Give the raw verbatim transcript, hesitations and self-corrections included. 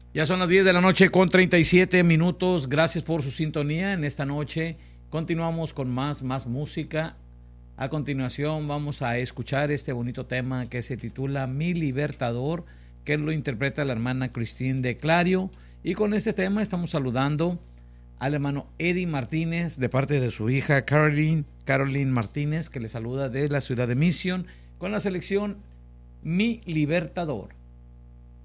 Ya son las diez de la noche con treinta y siete minutos. Gracias por su sintonía en esta noche. Continuamos con más, más música. A continuación vamos a escuchar este bonito tema que se titula Mi Libertador, que lo interpreta la hermana Christine de Clario. Y con este tema estamos saludando al hermano Eddie Martínez de parte de su hija Caroline, Caroline Martínez, que le saluda de la ciudad de Mission con la selección Mi Libertador.